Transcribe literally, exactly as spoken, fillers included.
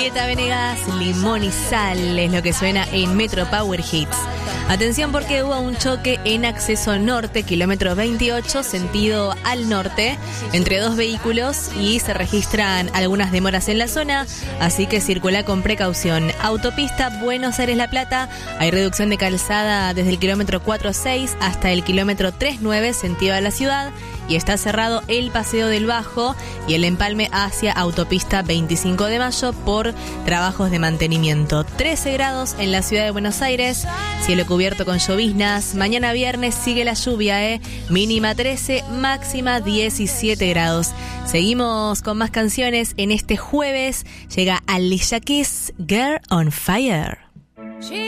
Julieta Venegas, Limón y Sal es lo que suena en Metro Power Hits. Atención porque hubo un choque en acceso norte, kilómetro veintiocho, sentido al norte, entre dos vehículos y se registran algunas demoras en la zona, así que circula con precaución. Autopista Buenos Aires-La Plata, hay reducción de calzada desde el kilómetro cuatro seis hasta el kilómetro tres nueve, sentido a la ciudad, y está cerrado el Paseo del Bajo y el empalme hacia Autopista veinticinco de mayo por trabajos de mantenimiento. trece grados en la ciudad de Buenos Aires, cielo cubierto con lloviznas. Mañana viernes sigue la lluvia, ¿eh? Mínima trece, máxima diecisiete grados. Seguimos con más canciones en este jueves. Llega Alicia Keys, Girl on Fire.